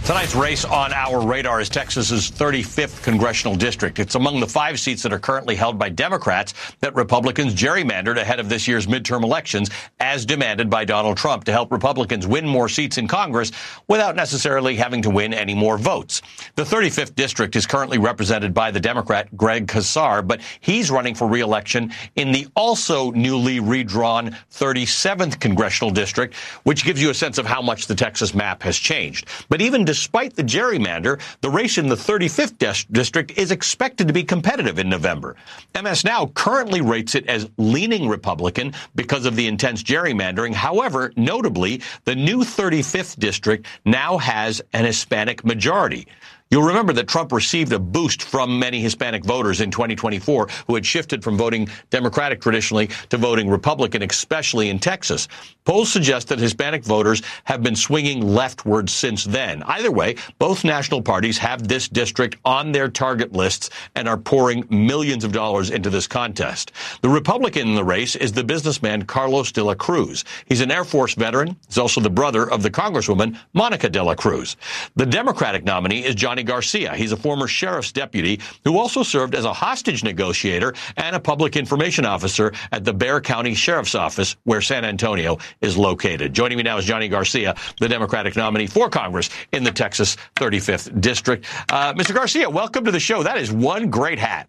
Tonight's race on our radar is Texas's 35th congressional district. It's among the 5 seats that are currently held by Democrats that Republicans gerrymandered ahead of this year's midterm elections, as demanded by Donald Trump, to help Republicans win more seats in Congress without necessarily having to win any more votes. The 35th district is currently represented by the Democrat Greg Casar, but he's running for re-election in the also newly redrawn 37th congressional district, which gives you a sense of how much the Texas map has changed. But even despite the gerrymander, the race in the 35th district is expected to be competitive in November. MS Now currently rates it as leaning Republican because of the intense gerrymandering. However, notably, the new 35th district now has an Hispanic majority. You'll remember that Trump received a boost from many Hispanic voters in 2024 who had shifted from voting Democratic traditionally to voting Republican, especially in Texas. Polls suggest that Hispanic voters have been swinging leftward since then. Either way, both national parties have this district on their target lists and are pouring millions of dollars into this contest. The Republican in the race is the businessman Carlos de la Cruz. He's an Air Force veteran. He's also the brother of the Congresswoman Monica de la Cruz. The Democratic nominee is Johnny Garcia. He's a former sheriff's deputy who also served as a hostage negotiator and a public information officer at the Bexar County Sheriff's Office, where San Antonio is located. Joining me now is Johnny Garcia, the Democratic nominee for Congress in the Texas 35th District. Mr. Garcia, welcome to the show. That is one great hat.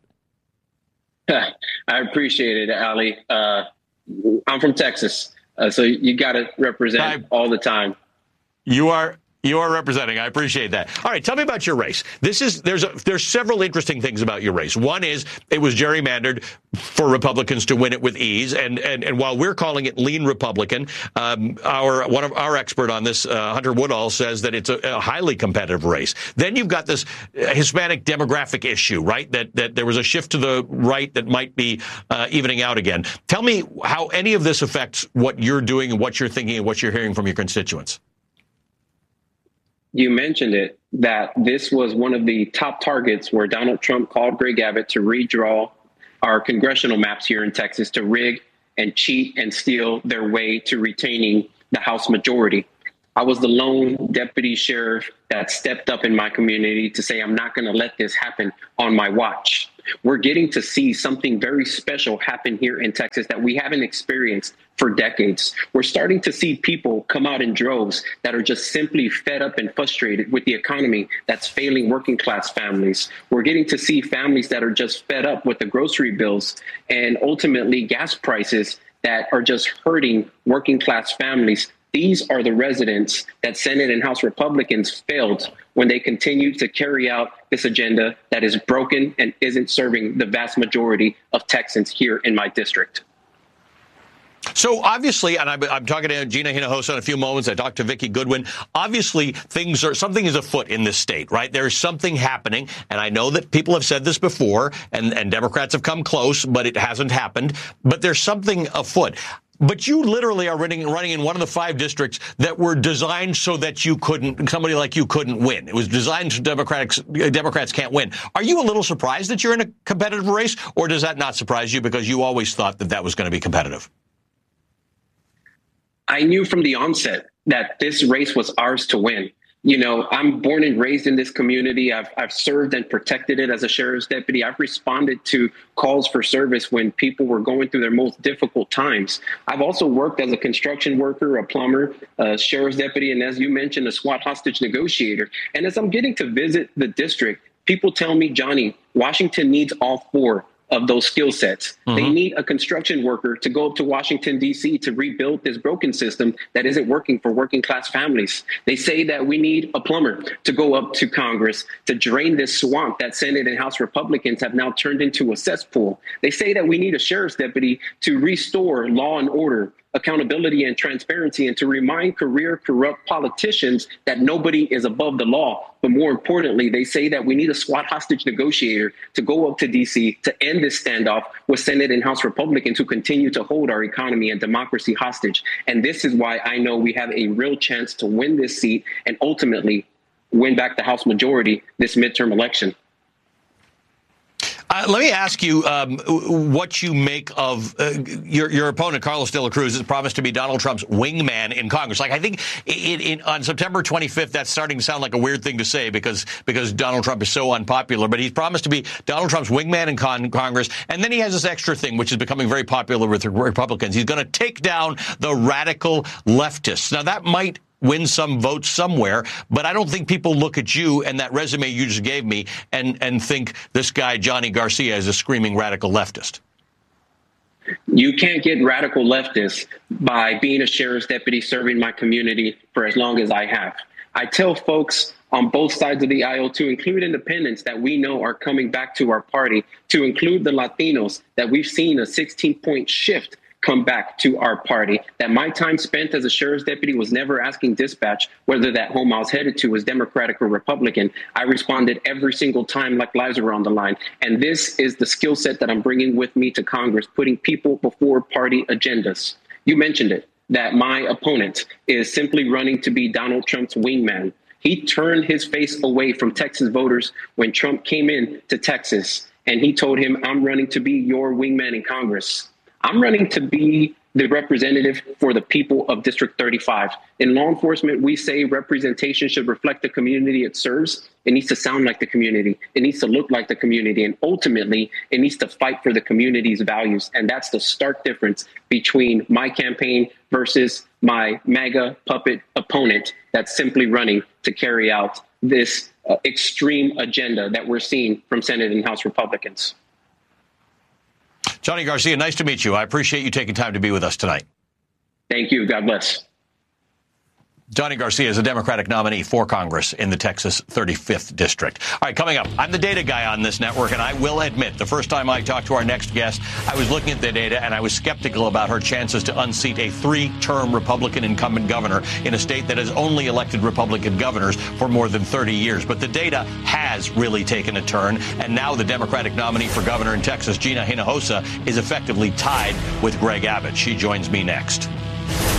I appreciate it, Ali. I'm from Texas, so you got to represent all the time. You are representing. I appreciate that. All right, tell me about your race. There's several interesting things about your race. One is it was gerrymandered for Republicans to win it with ease, and while we're calling it lean Republican, one of our expert on this, Hunter Woodall, says that it's a highly competitive race. Then you've got this Hispanic demographic issue, right? That there was a shift to the right that might be evening out again. Tell me how any of this affects what you're doing and what you're thinking and what you're hearing from your constituents. You mentioned it, that this was one of the top targets where Donald Trump called Greg Abbott to redraw our congressional maps here in Texas, to rig and cheat and steal their way to retaining the House majority. I was the lone deputy sheriff that stepped up in my community to say, I'm not going to let this happen on my watch. We're getting to see something very special happen here in Texas that we haven't experienced for decades. We're starting to see people come out in droves that are just simply fed up and frustrated with the economy that's failing working class families. We're getting to see families that are just fed up with the grocery bills and ultimately gas prices that are just hurting working class families. These are the residents that Senate and House Republicans failed when they continue to carry out this agenda that is broken and isn't serving the vast majority of Texans here in my district. So obviously, and I'm talking to Gina Hinojosa in a few moments. I talked to Vicki Goodwin. Obviously, something is afoot in this state, right? There's something happening. And I know that people have said this before and Democrats have come close, but it hasn't happened. But there's something afoot. But you literally are running in one of the 5 districts that were designed so that somebody like you couldn't win. It was designed so Democrats can't win. Are you a little surprised that you're in a competitive race, or does that not surprise you because you always thought that was going to be competitive? I knew from the onset that this race was ours to win. You know, I'm born and raised in this community. I've served and protected it as a sheriff's deputy. I've responded to calls for service when people were going through their most difficult times. I've also worked as a construction worker, a plumber, a sheriff's deputy, and as you mentioned, a SWAT hostage negotiator. And as I'm getting to visit the district, people tell me, Johnny, Washington needs all 4 of those skill sets. They need a construction worker to go up to Washington, D.C. to rebuild this broken system that isn't working for working class families. They say that we need a plumber to go up to Congress to drain this swamp that Senate and House Republicans have now turned into a cesspool. They say that we need a sheriff's deputy to restore law and order, accountability and transparency, and to remind career corrupt politicians that nobody is above the law. But more importantly, they say that we need a SWAT hostage negotiator to go up to D.C. to end this standoff with Senate and House Republicans who continue to hold our economy and democracy hostage. And this is why I know we have a real chance to win this seat and ultimately win back the House majority this midterm election. Let me ask you what you make of your opponent, Carlos de la Cruz, has promised to be Donald Trump's wingman in Congress. Like, I think on September 25th, that's starting to sound like a weird thing to say because Donald Trump is so unpopular. But he's promised to be Donald Trump's wingman in Congress. And then he has this extra thing, which is becoming very popular with Republicans. He's going to take down the radical leftists. Now, that might win some votes somewhere, but I don't think people look at you and that resume you just gave me and think this guy, Johnny Garcia, is a screaming radical leftist. You can't get radical leftists by being a sheriff's deputy serving my community for as long as I have. I tell folks on both sides of the aisle to include independents that we know are coming back to our party, to include the Latinos that we've seen a 16-point shift come back to our party, that my time spent as a sheriff's deputy was never asking dispatch whether that home I was headed to was Democratic or Republican. I responded every single time like lives were on the line. And this is the skill set that I'm bringing with me to Congress, putting people before party agendas. You mentioned it, that my opponent is simply running to be Donald Trump's wingman. He turned his face away from Texas voters when Trump came in to Texas, and he told him, I'm running to be your wingman in Congress. I'm running to be the representative for the people of District 35. In law enforcement, we say representation should reflect the community it serves. It needs to sound like the community. It needs to look like the community. And ultimately, it needs to fight for the community's values. And that's the stark difference between my campaign versus my MAGA puppet opponent that's simply running to carry out this extreme agenda that we're seeing from Senate and House Republicans. Johnny Garcia, nice to meet you. I appreciate you taking time to be with us tonight. Thank you. God bless. Johnny Garcia is a Democratic nominee for Congress in the Texas 35th District. All right, coming up, I'm the data guy on this network, and I will admit, the first time I talked to our next guest, I was looking at the data, and I was skeptical about her chances to unseat a three-term Republican incumbent governor in a state that has only elected Republican governors for more than 30 years. But the data has really taken a turn, and now the Democratic nominee for governor in Texas, Gina Hinojosa, is effectively tied with Greg Abbott. She joins me next.